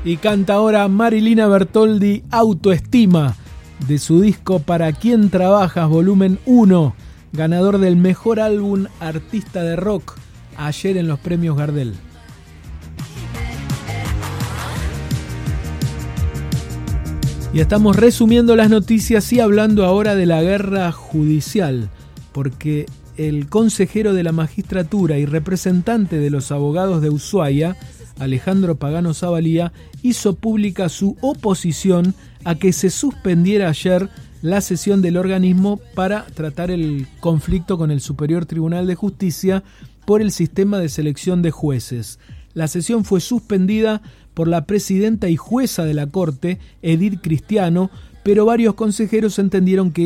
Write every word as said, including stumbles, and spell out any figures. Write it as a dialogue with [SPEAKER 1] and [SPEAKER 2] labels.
[SPEAKER 1] Y canta ahora Marilina Bertoldi, Autoestima, de su disco Para Quién Trabajas, volumen uno, ganador del mejor álbum artista de rock ayer en los premios Gardel. Y estamos resumiendo las noticias y hablando ahora de la guerra judicial, porque el consejero de la magistratura y representante de los abogados de Ushuaia, Alejandro Pagano Zavalía, hizo pública su oposición a que se suspendiera ayer la sesión del organismo para tratar el conflicto con el Superior Tribunal de Justicia por el sistema de selección de jueces. La sesión fue suspendida por la presidenta y jueza de la Corte, Edith Cristiano, pero varios consejeros entendieron que